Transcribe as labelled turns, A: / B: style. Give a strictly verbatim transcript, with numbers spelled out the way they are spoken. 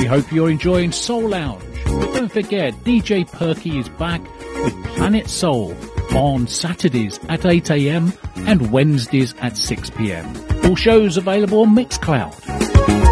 A: hope you're enjoying Soul Lounge. But don't forget, D J Perky is back with Planet Soul on Saturdays at eight a.m. and Wednesdays at six p.m. All shows available on Mixcloud.